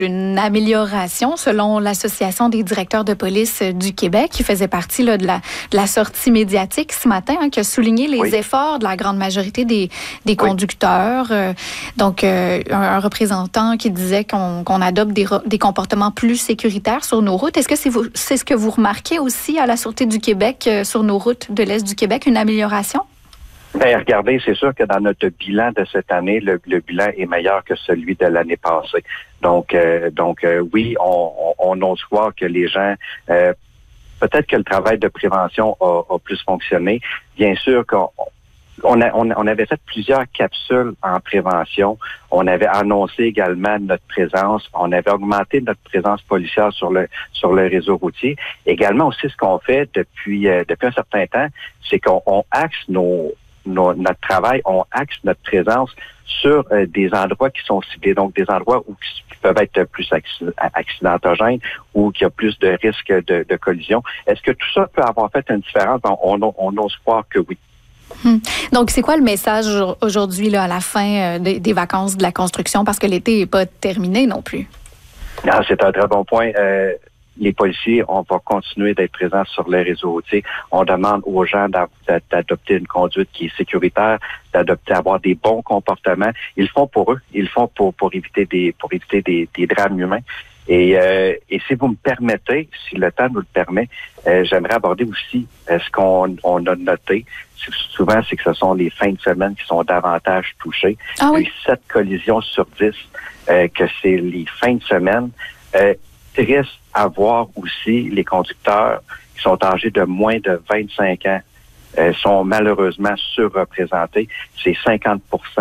une amélioration selon l'Association des directeurs de police du Québec, qui faisait partie là, de la sortie médiatique ce matin, qui a souligné les efforts de la grande majorité des conducteurs. Donc, un représentant qui disait qu'on adopte des comportements plus sécuritaires sur nos routes. Est-ce que c'est ce que vous remarquez aussi à la Sûreté du Québec sur nos routes de l'Est du Québec, une amélioration? Bien, regardez, c'est sûr que dans notre bilan de cette année, le bilan est meilleur que celui de l'année passée. Donc, oui, on ose croire que les gens, peut-être que le travail de prévention a plus fonctionné. Bien sûr qu'on avait fait plusieurs capsules en prévention. On avait annoncé également notre présence. On avait augmenté notre présence policière sur le réseau routier. Également aussi, ce qu'on fait depuis un certain temps, c'est qu'on axe notre travail, on axe notre présence sur des endroits qui sont ciblés, donc des endroits qui peuvent être plus accidentogènes ou qui a plus de risques de collision. Est-ce que tout ça peut avoir fait une différence? On ose croire que oui. Donc, c'est quoi le message aujourd'hui là, à la fin des vacances de la construction? Parce que l'été n'est pas terminé non plus. Non, c'est un très bon point. Les policiers, on va continuer d'être présents sur les réseaux routiers. On demande aux gens d'adopter une conduite qui est sécuritaire, d'avoir des bons comportements. Ils le font pour eux. Ils le font pour éviter des drames humains. Et si vous me permettez, si le temps nous le permet, j'aimerais aborder aussi ce qu'on a noté. Souvent, c'est que ce sont les fins de semaine qui sont davantage touchées. Ah oui? 7 collisions sur 10 que c'est les fins de semaine. Triste à voir aussi les conducteurs qui sont âgés de moins de 25 ans sont malheureusement surreprésentés. C'est 54%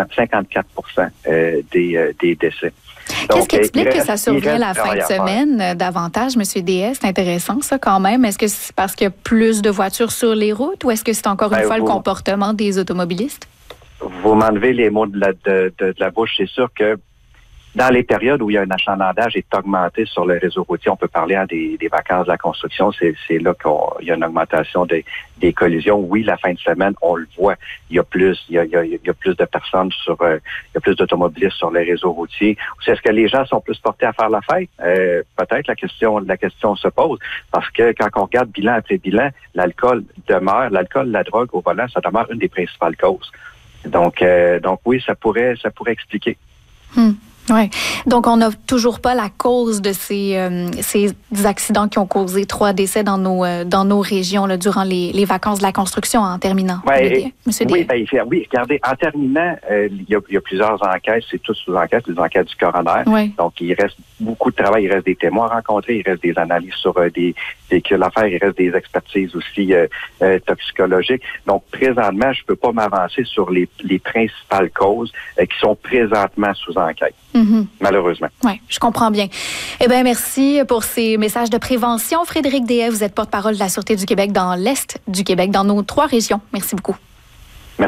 des décès. Qu'est-ce qui explique que ça survient la fin de semaine davantage, M. DS? C'est intéressant, ça, quand même. Est-ce que c'est parce qu'il y a plus de voitures sur les routes ou est-ce que c'est encore une fois le comportement des automobilistes? Vous m'enlevez les mots de la bouche. C'est sûr que dans les périodes où il y a un achalandage est augmenté sur le réseau routier, on peut parler des vacances de la construction, c'est là qu'il y a une augmentation des collisions. Oui, la fin de semaine, on le voit, il y a plus de personnes il y a plus d'automobilistes sur les réseaux routiers. Est-ce que les gens sont plus portés à faire la fête? Peut-être la question se pose, parce que quand on regarde bilan après bilan, l'alcool, la drogue au volant, ça demeure une des principales causes. Donc oui, ça pourrait expliquer. Oui. Donc, on n'a toujours pas la cause de ces accidents qui ont causé 3 décès dans nos régions là, durant les vacances de la construction en terminant. Oui, regardez, en terminant, il y a plusieurs enquêtes, c'est tous sous enquête, les enquêtes du coroner. Oui. Donc, il reste beaucoup de travail, il reste des témoins rencontrés, il reste des analyses sur des véhicules à faire, il reste des expertises aussi toxicologiques. Donc, présentement, je peux pas m'avancer sur les principales causes qui sont présentement sous enquête. Malheureusement. Oui, je comprends bien. Eh bien, merci pour ces messages de prévention. Frédéric Deshaies, vous êtes porte-parole de la Sûreté du Québec dans l'Est du Québec, dans nos 3 régions. Merci beaucoup.